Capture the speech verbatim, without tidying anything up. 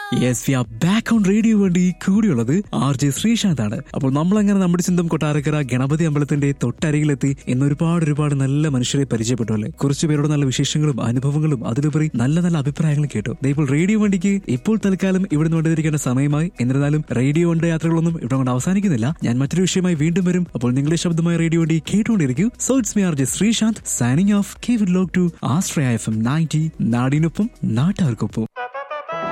Yes we are back on radio വേണ്ടി കൂടിയുള്ളത് R J Sreesanth ആണ്. അപ്പോൾ നമ്മളങ്ങനെ നമ്മുടെ സ്വന്തം കൊട്ടാരക്കര ഗണപതി അമ്പലത്തിന്റെ തൊട്ടരികിലെത്തി ഇന്ന് ഒരുപാട് ഒരുപാട് നല്ല മനുഷ്യരെ പരിചയപ്പെട്ടു അല്ലേ. കുറച്ചു പേരുടെ നല്ല വിശേഷങ്ങളും അനുഭവങ്ങളും അതിലുപരി നല്ല നല്ല അഭിപ്രായങ്ങളും കേട്ടു. ഇപ്പോൾ റേഡിയോ വണ്ടിക്ക് ഇപ്പോൾ തൽക്കാലം ഇവിടെ കൊണ്ടിരിക്കേണ്ട സമയമായി. എന്നിരുന്നാലും റേഡിയോ വണ്ടി യാത്രകളൊന്നും ഇവിടെ കൊണ്ട് അവസാനിക്കുന്നില്ല. ഞാൻ മറ്റൊരു വിഷയമായി വീണ്ടും വരും. അപ്പോൾ നിങ്ങളുടെ ശബ്ദമായ റേഡിയോ വണ്ടി കേട്ടുകൊണ്ടിരിക്കും. So it's me R J Sreesanth signing off. Keep it locked to Ashraya F M ninety. നാടിനൊപ്പം നാട്ടാർക്കൊപ്പം.